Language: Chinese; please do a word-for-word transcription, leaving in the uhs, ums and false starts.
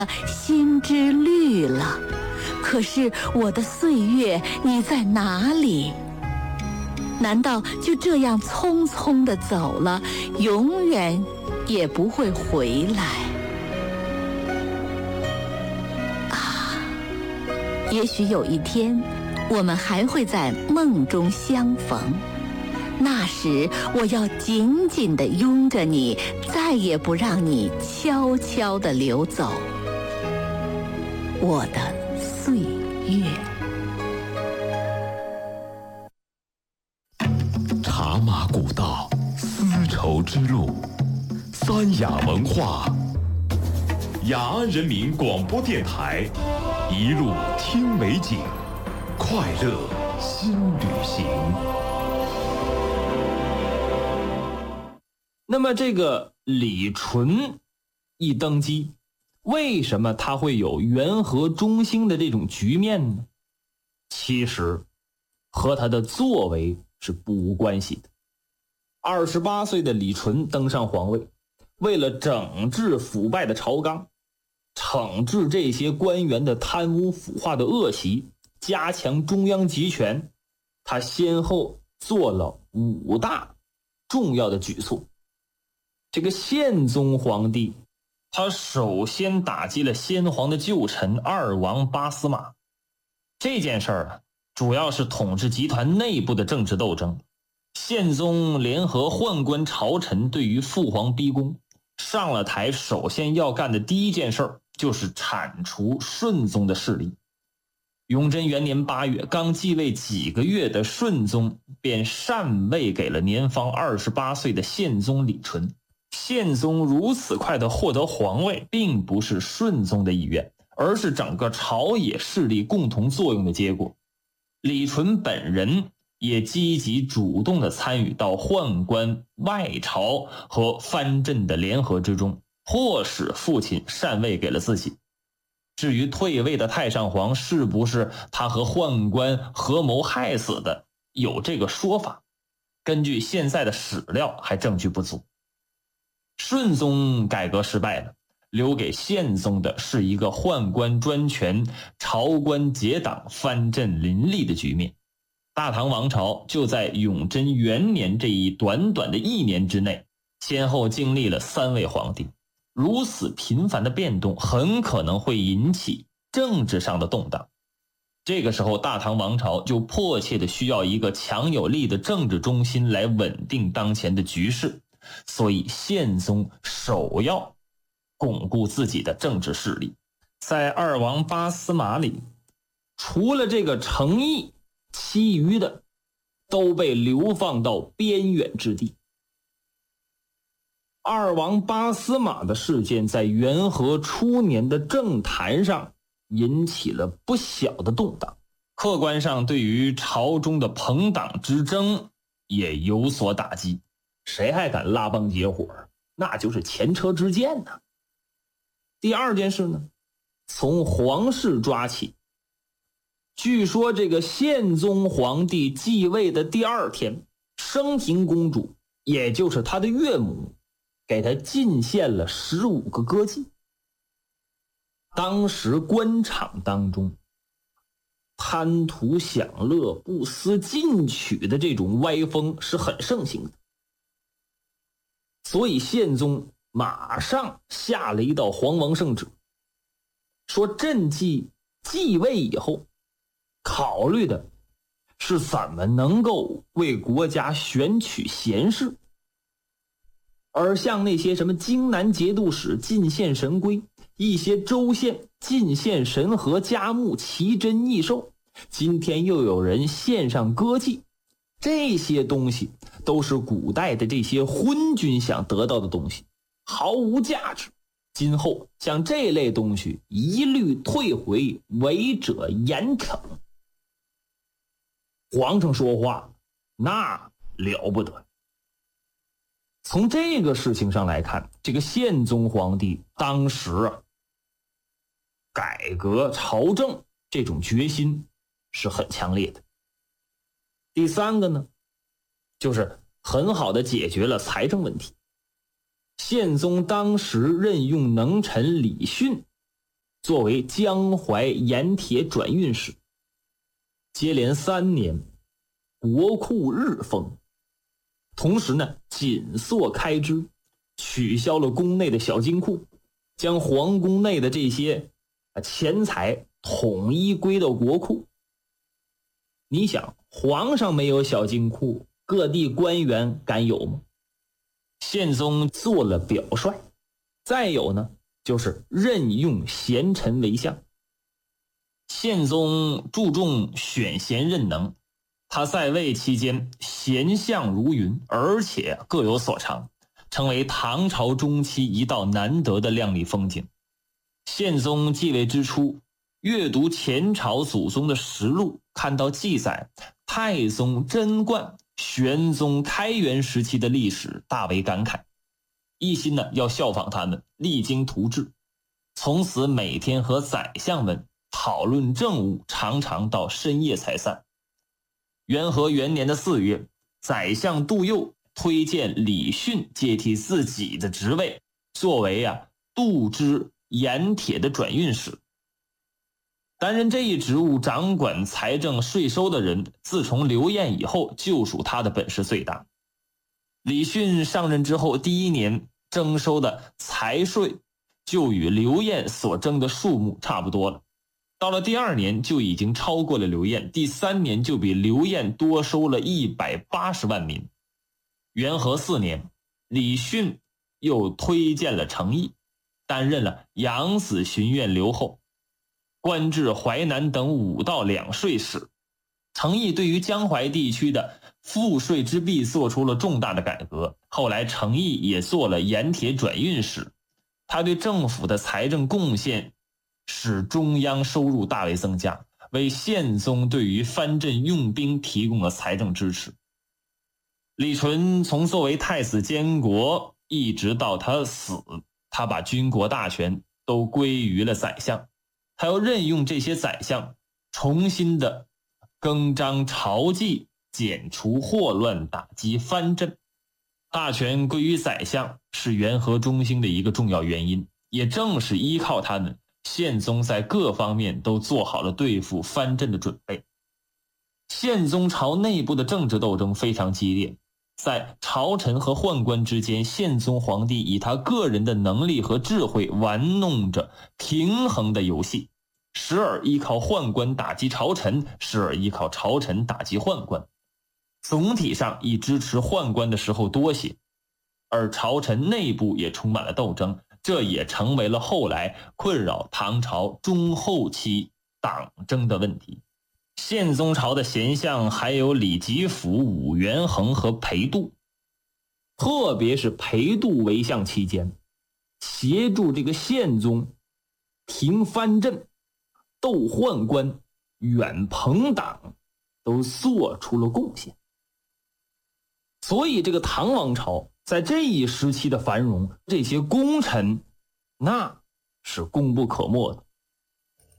心之虑了。可是我的岁月，你在哪里？难道就这样匆匆地走了，永远也不会回来？啊，也许有一天，我们还会在梦中相逢。那时，我要紧紧地拥着你，再也不让你悄悄地流走。我的岁月。 茶马古道，丝绸之路，三雅文化，雅安人民广播电台，一路听美景，快乐新旅行。 那么这个李纯一登基，为什么他会有元和中兴的这种局面呢？其实和他的作为是不无关系的。二十八岁的李纯登上皇位，为了整治腐败的朝纲，惩治这些官员的贪污腐化的恶习，加强中央集权，他先后做了五大重要的举措。这个宪宗皇帝，他首先打击了先皇的旧臣二王八司马。这件事儿啊，主要是统治集团内部的政治斗争。宪宗联合宦官朝臣对于父皇逼宫，上了台首先要干的第一件事儿就是铲除顺宗的势力。永贞元年八月，刚继位几个月的顺宗便禅位给了年方二十八岁的宪宗李纯。宪宗如此快的获得皇位，并不是顺宗的意愿，而是整个朝野势力共同作用的结果。李纯本人也积极主动地参与到宦官、外朝和藩镇的联合之中，迫使父亲禅位给了自己。至于退位的太上皇是不是他和宦官合谋害死的，有这个说法，根据现在的史料还证据不足。顺宗改革失败了，留给宪宗的是一个宦官专权、朝官结党、藩镇林立的局面。大唐王朝就在永贞元年这一短短的一年之内，先后经历了三位皇帝。如此频繁的变动很可能会引起政治上的动荡。这个时候，大唐王朝就迫切的需要一个强有力的政治中心来稳定当前的局势。所以宪宗首要巩固自己的政治势力。在二王八司马里，除了这个程颐，其余的都被流放到边远之地。二王八司马的事件在元和初年的政坛上引起了不小的动荡，客观上对于朝中的朋党之争也有所打击。谁还敢拉帮结伙，那就是前车之鉴呢。第二件事呢，从皇室抓起。据说这个宪宗皇帝继位的第二天，升平公主，也就是他的岳母，给他进献了十五个歌妓。当时官场当中，贪图享乐、不思进取的这种歪风是很盛行的。所以宪宗马上下了一道皇王圣旨，说朕继继位以后，考虑的是怎么能够为国家选取贤士，而像那些什么荆南节度使进献神龟，一些州县进献神和佳木、奇珍异兽，今天又有人献上歌妓，这些东西都是古代的这些昏君想得到的东西，毫无价值。今后像这类东西一律退回，违者严惩。皇上说话那了不得。从这个事情上来看，这个宪宗皇帝当时啊，改革朝政这种决心是很强烈的。第三个呢，就是很好的解决了财政问题。宪宗当时任用能臣李训作为江淮盐铁转运使。接连三年，国库日丰，同时呢，紧缩开支，取消了宫内的小金库，将皇宫内的这些钱财统一归到国库。你想，皇上没有小金库，各地官员敢有吗？宪宗做了表率。再有呢，就是任用贤臣为相。宪宗注重选贤任能，他在位期间贤相如云，而且各有所长，成为唐朝中期一道难得的亮丽风景。宪宗继位之初，阅读前朝祖宗的实录，看到记载太宗、贞观、玄宗、开元时期的历史，大为感慨，一心呢要效仿他们，励精图治。从此每天和宰相们讨论政务，常常到深夜才散。元和元年的四月，宰相杜佑推荐李训接替自己的职位，作为啊杜之盐铁的转运使。担任这一职务，掌管财政税收的人，自从刘晏以后，就属他的本事最大。李训上任之后，第一年征收的财税就与刘晏所征的数目差不多了。到了第二年就已经超过了刘晏，第三年就比刘晏多收了一百八十万民。元和四年，李训又推荐了程颐，担任了扬子巡院留后，官至淮南等五道两税使。程颐对于江淮地区的赋税之弊做出了重大的改革，后来程颐也做了盐铁转运使，他对政府的财政贡献使中央收入大为增加，为宪宗对于藩镇用兵提供了财政支持。李纯从作为太子监国一直到他死，他把军国大权都归于了宰相，他要任用这些宰相重新的更张朝纪，剪除祸乱，打击藩镇。大权归于宰相是元和中兴的一个重要原因，也正是依靠他们，宪宗在各方面都做好了对付藩镇的准备。宪宗朝内部的政治斗争非常激烈，在朝臣和宦官之间，宪宗皇帝以他个人的能力和智慧玩弄着平衡的游戏，时而依靠宦官打击朝臣，时而依靠朝臣打击宦官，总体上以支持宦官的时候多些，而朝臣内部也充满了斗争，这也成为了后来困扰唐朝中后期党争的问题。宪宗朝的贤相还有李吉甫、武元衡和裴度，特别是裴度为相期间，协助这个宪宗平藩镇、斗宦官、远朋党，都做出了贡献。所以这个唐王朝在这一时期的繁荣，这些功臣那是功不可没的。